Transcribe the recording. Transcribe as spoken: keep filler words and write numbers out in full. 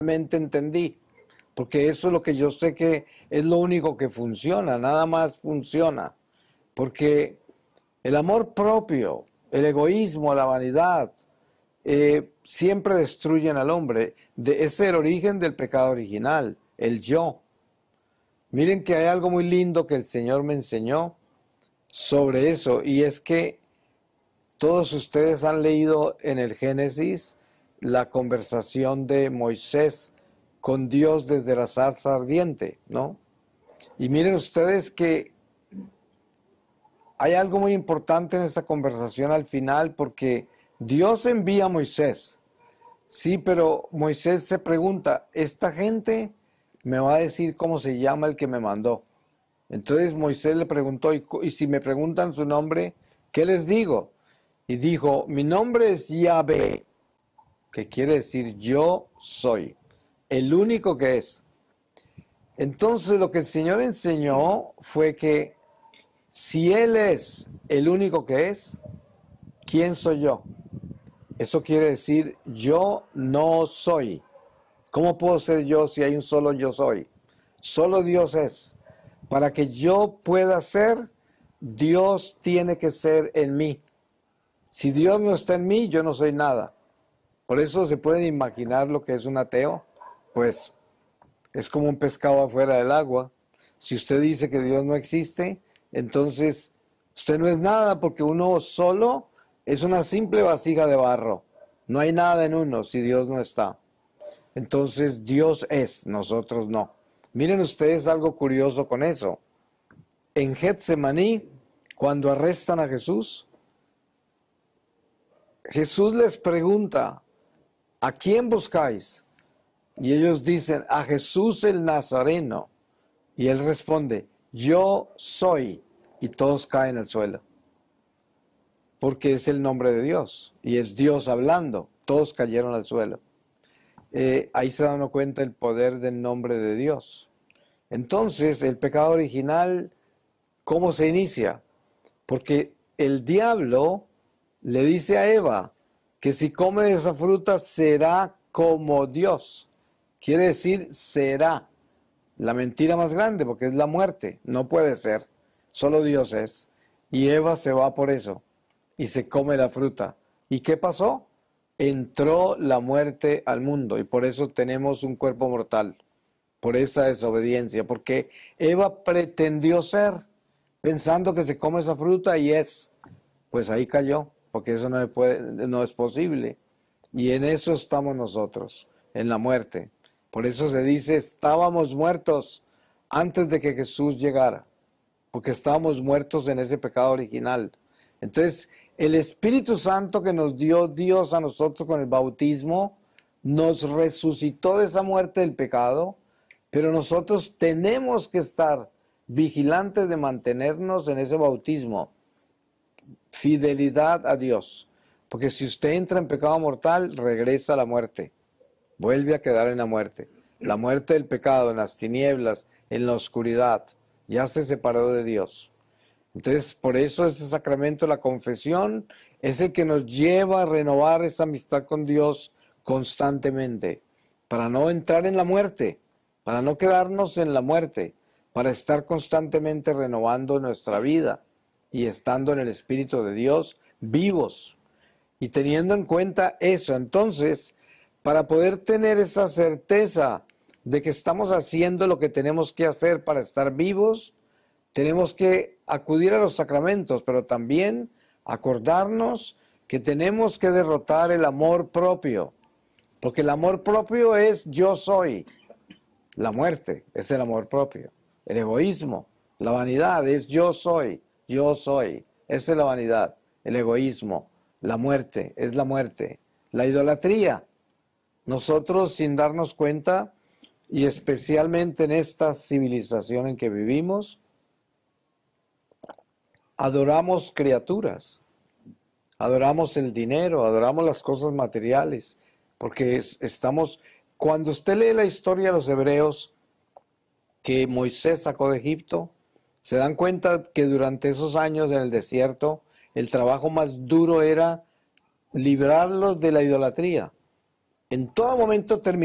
realmente entendí, porque eso es lo que yo sé que es lo único que funciona, nada más funciona, porque el amor propio, el egoísmo, la vanidad, eh, siempre destruyen al hombre. De, es el origen del pecado original, el yo. Miren que hay algo muy lindo que el Señor me enseñó sobre eso, y es que todos ustedes han leído en el Génesis la conversación de Moisés con Dios desde la zarza ardiente, ¿no? Y miren ustedes que hay algo muy importante en esta conversación al final, porque Dios envía a Moisés, sí, pero Moisés se pregunta, ¿esta gente me va a decir cómo se llama el que me mandó? Entonces Moisés le preguntó, ¿y, y si me preguntan su nombre, qué les digo? Y dijo, mi nombre es Yahvé, que quiere decir yo soy, el único que es. Entonces lo que el Señor enseñó fue que si Él es el único que es, ¿quién soy yo? Eso quiere decir yo no soy. ¿Cómo puedo ser yo si hay un solo yo soy? Solo Dios es. Para que yo pueda ser, Dios tiene que ser en mí. Si Dios no está en mí, yo no soy nada. Por eso se pueden imaginar lo que es un ateo. Pues es como un pescado afuera del agua. Si usted dice que Dios no existe, entonces usted no es nada, porque uno solo es una simple vasija de barro. No hay nada en uno si Dios no está. Entonces Dios es, nosotros no. Miren ustedes algo curioso con eso. En Getsemaní, cuando arrestan a Jesús, Jesús les pregunta, ¿a quién buscáis? Y ellos dicen, a Jesús el Nazareno. Y él responde, yo soy. Y todos caen al suelo. Porque es el nombre de Dios. Y es Dios hablando. Todos cayeron al suelo. Eh, ahí se da uno cuenta el poder del nombre de Dios. Entonces, el pecado original, ¿cómo se inicia? Porque el diablo le dice a Eva que si come de esa fruta será como Dios. Quiere decir será. La mentira más grande, porque es la muerte. No puede ser. Solo Dios es. Y Eva se va por eso. Y se come la fruta. ¿Y qué pasó? Entró la muerte al mundo. Y por eso tenemos un cuerpo mortal. Por esa desobediencia. Porque Eva pretendió ser, pensando que se come esa fruta y es. Pues ahí cayó. Porque eso no, puede, no es posible. Y en eso estamos nosotros. En la muerte. Por eso se dice, estábamos muertos antes de que Jesús llegara, porque estábamos muertos en ese pecado original. Entonces, el Espíritu Santo que nos dio Dios a nosotros con el bautismo, nos resucitó de esa muerte del pecado, pero nosotros tenemos que estar vigilantes de mantenernos en ese bautismo. Fidelidad a Dios, porque si usted entra en pecado mortal, regresa a la muerte. Vuelve a quedar en la muerte. La muerte del pecado, en las tinieblas, en la oscuridad. Ya se separó de Dios. Entonces, por eso ese sacramento, la confesión, es el que nos lleva a renovar esa amistad con Dios constantemente. Para no entrar en la muerte, para no quedarnos en la muerte, para estar constantemente renovando nuestra vida y estando en el Espíritu de Dios vivos. Y teniendo en cuenta eso, entonces, para poder tener esa certeza de que estamos haciendo lo que tenemos que hacer para estar vivos, tenemos que acudir a los sacramentos, pero también acordarnos que tenemos que derrotar el amor propio, porque el amor propio es yo soy. La muerte es el amor propio. El egoísmo, la vanidad es yo soy, yo soy. Esa es la vanidad, el egoísmo. La muerte es la muerte. La idolatría. Nosotros, sin darnos cuenta, y especialmente en esta civilización en que vivimos, adoramos criaturas, adoramos el dinero, adoramos las cosas materiales, porque es, estamos... Cuando usted lee la historia de los hebreos que Moisés sacó de Egipto, se dan cuenta que durante esos años en el desierto, el trabajo más duro era librarlos de la idolatría. En todo momento terminó